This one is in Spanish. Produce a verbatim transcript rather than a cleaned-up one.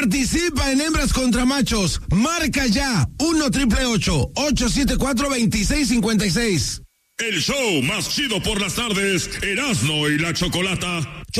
Participa en Hembras contra Machos. Marca ya uno triple ocho, ocho siete cuatro, dos seis cinco seis. El show más chido por las tardes, Erasmo y la Chocolata.